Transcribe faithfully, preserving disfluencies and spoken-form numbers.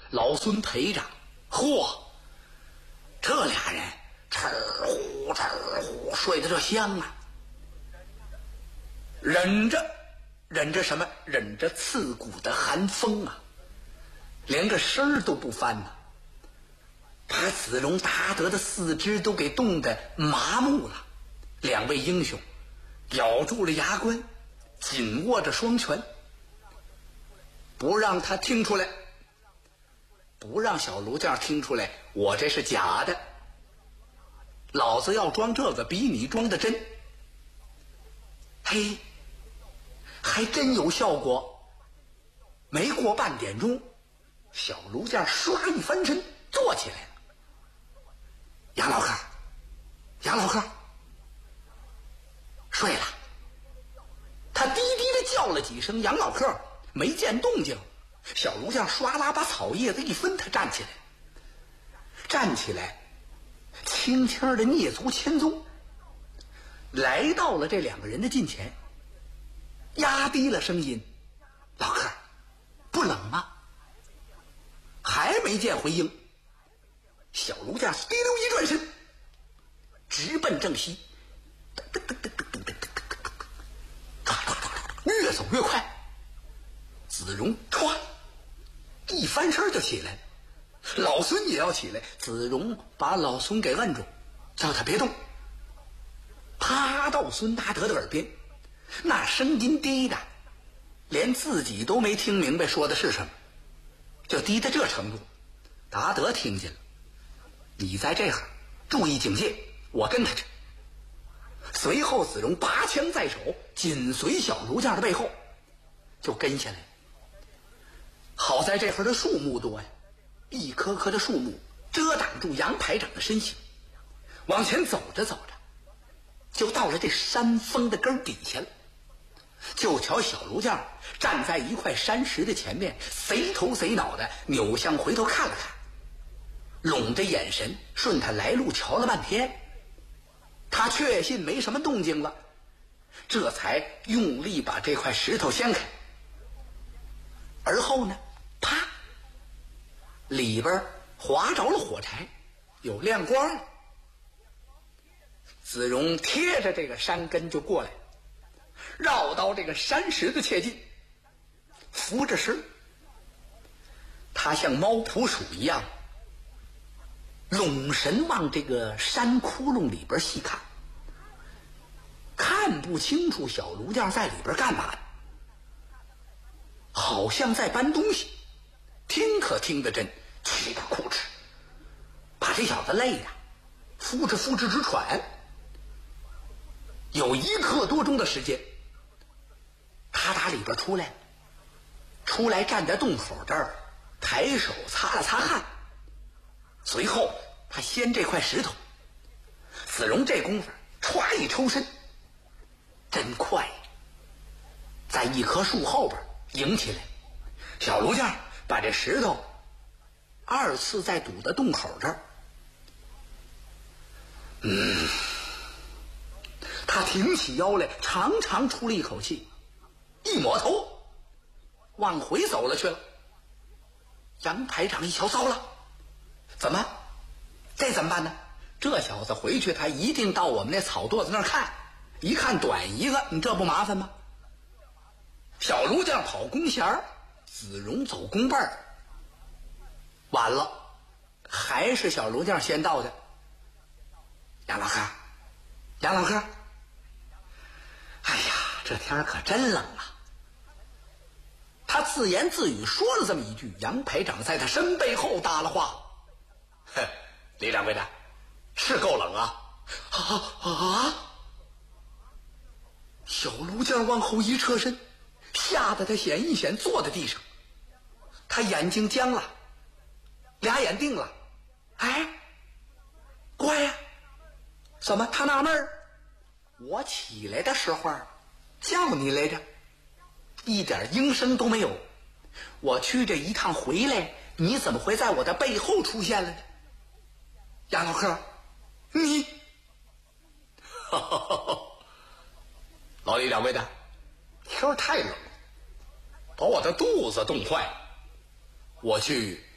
老孙陪着。嚯，这俩人哧呼哧呼睡得这香啊！忍着忍着什么？忍着刺骨的寒风啊，连个身儿都不翻呐、啊，把子龙达德的四肢都给冻得麻木了。两位英雄咬住了牙关，紧握着双拳，不让他听出来，不让小卢将听出来我这是假的，老子要装这个比你装的真。嘿，还真有效果。没过半点钟，小卢将唰一翻身坐起来了。杨老客，杨老客，睡了。他低低的叫了几声杨老客，没见动静。小卢将唰啦把草叶子一分，他站起来，站起来，轻轻的蹑足千踪，来到了这两个人的近前，压低了声音：“老客，不冷吗？”还没见回应，小卢将滴溜一转身，直奔正西，越走越快。子荣唰一翻身就起来，老孙也要起来。子荣把老孙给摁住，叫他别动，趴到孙达德的耳边，那声音低的连自己都没听明白说的是什么，就低到这程度。达德听见了，你在这儿注意警戒，我跟他去。随后子荣拔枪在手，紧随小卢将的背后就跟下来。好在这会儿的树木多呀，一棵棵的树木遮挡住杨排长的身形。往前走着走着，就到了这山峰的根底下了。就瞧小卢将站在一块山石的前面，贼头贼脑的扭向回头看了看，拢着眼神顺他来路瞧了半天，他确信没什么动静了，这才用力把这块石头掀开。而后呢，啪，里边划着了火柴，有亮光了。子荣贴着这个山根就过来，绕到这个山石的切近，扶着石，他像猫扑鼠一样拢神往这个山窟窿里边细看，看不清楚小卢将在里边干嘛的，好像在搬东西，听可听得真，气得哭哧，把这小子累的呼哧呼哧直喘。有一刻多钟的时间，他打里边出来，出来站在洞口这儿，抬手擦了擦汗，随后他掀这块石头。子荣这功夫歘一抽身，真快，在一棵树后边迎起来。小卢将把这石头二次再堵在洞口这儿。嗯，他挺起腰来，长长出了一口气，一抹头往回走了去了。杨排长一瞧，糟了，怎么这怎么办呢？这小子回去他一定到我们那草垛子那儿看，一看短一个，你这不麻烦吗？小卢将跑弓弦，子荣走弓背儿，晚了，还是小卢将先到的。杨老哥，杨老哥，哎呀，这天可真冷啊！他自言自语说了这么一句，杨排长在他身背后搭了话：“哼，李掌柜的，是够冷啊！”啊啊！小卢将往后一侧身，吓得他险一险坐在地上，他眼睛僵了，俩眼定了。哎，乖呀！怎么他纳闷儿？我起来的时候叫你来着，一点应声都没有。我去这一趟回来，你怎么会在我的背后出现了呢？杨老客，你老李掌柜的，天太冷，把我的肚子冻坏了，我去